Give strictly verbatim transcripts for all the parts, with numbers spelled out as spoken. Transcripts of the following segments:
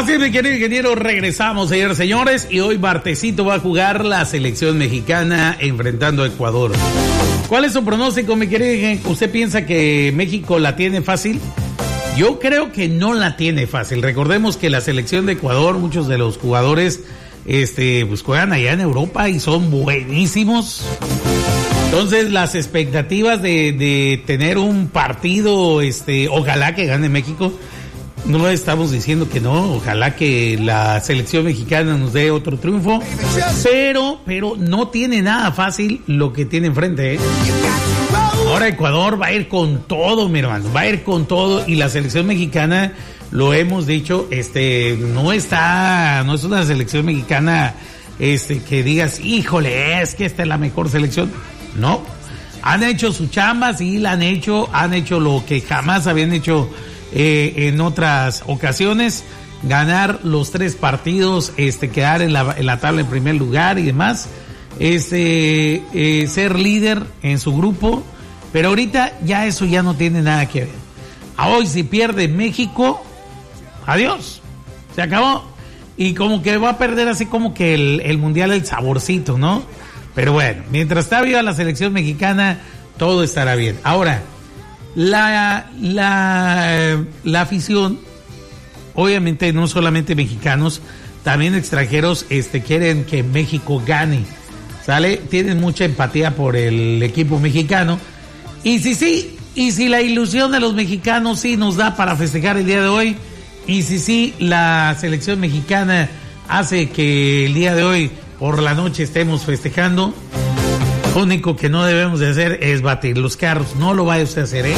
Así es, mi querido ingeniero, regresamos, señores, señores, y hoy martesito va a jugar la selección mexicana enfrentando a Ecuador. ¿Cuál es su pronóstico, mi querido ingeniero? ¿Usted piensa que México la tiene fácil? Yo creo que no la tiene fácil. Recordemos que la selección de Ecuador, muchos de los jugadores, este, pues juegan allá en Europa y son buenísimos. Entonces, las expectativas de, de tener un partido, este, ojalá que gane México. No estamos diciendo que no, ojalá que la selección mexicana nos dé otro triunfo, pero, pero no tiene nada fácil lo que tiene enfrente, ¿eh? Ahora Ecuador va a ir con todo, mi hermano, va a ir con todo, y la selección mexicana, lo hemos dicho, este, no está, no es una selección mexicana, este, que digas, híjole, es que esta es la mejor selección. No, han hecho su chamba, sí la han hecho, han hecho lo que jamás habían hecho Eh, en otras ocasiones, ganar los tres partidos, este, quedar en la, en la tabla en primer lugar y demás, este, eh, ser líder en su grupo, pero ahorita ya eso ya no tiene nada que ver. A hoy si pierde México, adiós, se acabó, y como que va a perder así como que el, el mundial el saborcito, ¿no? Pero bueno, mientras está viva la selección mexicana, todo estará bien. Ahora, La, la, la afición, obviamente no solamente mexicanos, también extranjeros, este, quieren que México gane, ¿sale? Tienen mucha empatía por el equipo mexicano, y si sí, y si la ilusión de los mexicanos sí nos da para festejar el día de hoy, y si sí la selección mexicana hace que el día de hoy por la noche estemos festejando, lo único que no debemos de hacer es batir los carros. No lo vaya usted a hacer, ¿eh?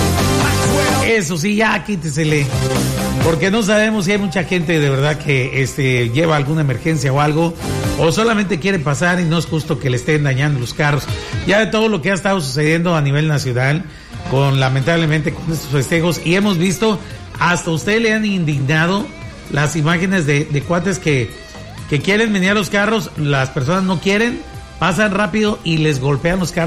Eso sí, ya quítesele. Porque no sabemos si hay mucha gente de verdad que este, lleva alguna emergencia o algo, o solamente quiere pasar y no es justo que le estén dañando los carros. Ya de todo lo que ha estado sucediendo a nivel nacional, con lamentablemente con estos festejos, y hemos visto, hasta a usted le han indignado las imágenes de, de cuates que, que quieren menear los carros, las personas no quieren, pasan rápido y les golpean los carros.